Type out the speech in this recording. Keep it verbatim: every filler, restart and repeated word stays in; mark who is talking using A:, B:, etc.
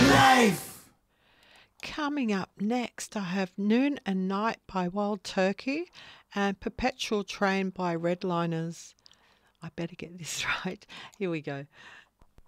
A: Life!
B: Coming up next, I have Noon and Night by Wild Turkey and Perpetual Train by Redliners. I better get this right. Here we go.